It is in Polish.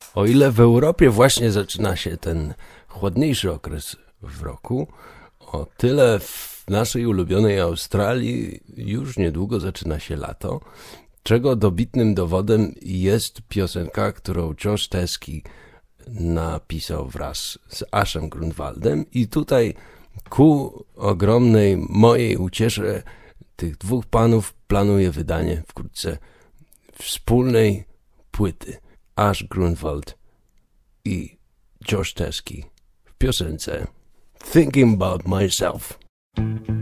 O ile w Europie właśnie zaczyna się ten chłodniejszy okres w roku, o tyle w naszej ulubionej Australii już niedługo zaczyna się lato, czego dobitnym dowodem jest piosenka, którą Josh Teskey napisał wraz z Ashem Grunwaldem i tutaj ku ogromnej mojej uciesze tych dwóch panów planuje wydanie wkrótce wspólnej płyty. Ash Grunwald i Josh Teskey w piosence Thinking About Myself.